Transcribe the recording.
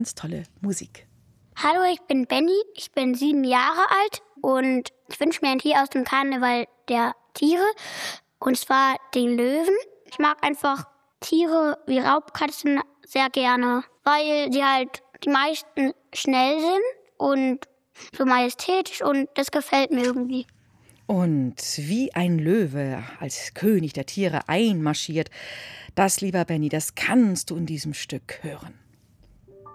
Ganz tolle Musik. Hallo, ich bin Benny, ich bin 7 Jahre alt und ich wünsche mir ein Tier aus dem Karneval der Tiere, und zwar den Löwen. Ich mag einfach Tiere wie Raubkatzen sehr gerne, weil die halt die meisten schnell sind und so majestätisch, und das gefällt mir irgendwie. Und wie ein Löwe als König der Tiere einmarschiert, das, lieber Benny, das kannst du in diesem Stück hören.